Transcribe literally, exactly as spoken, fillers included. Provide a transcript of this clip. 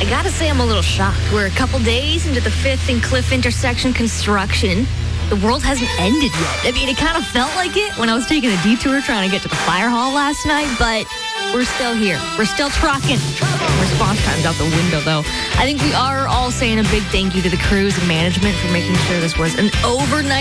gotta say I'm a little shocked. We're a couple days into the fifth and Cliff intersection construction. The world hasn't ended yet. I mean, it kind of felt like it when I was taking a detour trying to get to the fire hall last night, but we're still here. We're still trucking. Response time's out the window, though. I think we are all saying a big thank you to the crews and management for making sure this was an overnight